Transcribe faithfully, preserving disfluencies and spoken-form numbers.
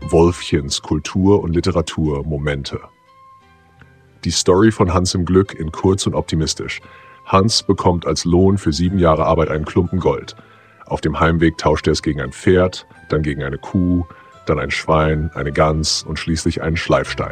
Wolfchens Kultur und Literatur Momente. Die Story von Hans im Glück in kurz und optimistisch. Hans bekommt als Lohn für sieben Jahre Arbeit einen Klumpen Gold. Auf dem Heimweg tauscht er es gegen ein Pferd, dann gegen eine Kuh, dann ein Schwein, eine Gans und schließlich einen Schleifstein.